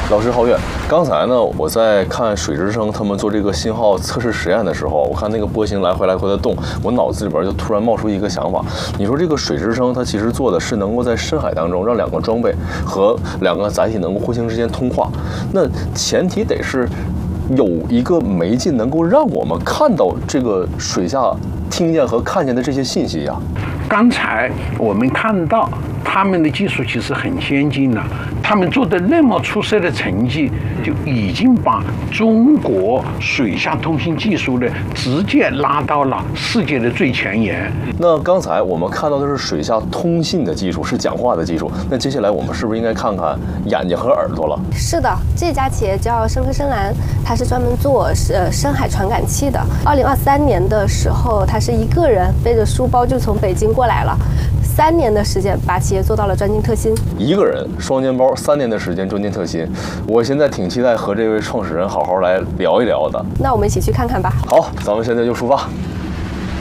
老师好远。刚才呢，我在看水之声他们做这个信号测试实验的时候，我看那个波形来回的动，我脑子里边就突然冒出一个想法。你说这个水之声它其实做的是能够在深海当中让两个装备和两个载体能够互相之间通话，那前提得是有一个媒介能够让我们看到这个水下听见和看见的这些信息呀。 刚才我们看到他们的技术其实很先进了，他们做的那么出色的成绩，就已经把中国水下通信技术呢直接拉到了世界的最前沿。 那刚才我们看到的是水下通信的技术，是讲话的技术。那接下来我们是不是应该看看眼睛和耳朵了？ 是的，这家企业叫深科深蓝，它是专门做深海传感器的。2023年的时候，他是一个人背着书包就从北京过来了。3年的时间把企业做到了专精特新， 一个人双肩包，3年的时间专精特新。我现在挺期待和这位创始人好好来聊一聊的。 那我们一起去看看吧。 好，咱们现在就出发。